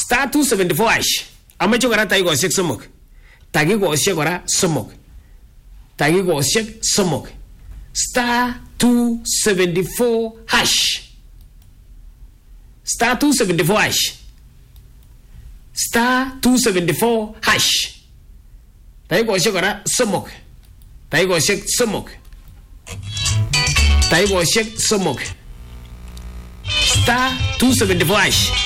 star 274 hash amache kora takikoshek somok takikoshek kora somok takikoshek somok star 274 hash star 274 hash star 274 hash takikoshek kora somok takikoshek somok takikoshek somok star 274 hash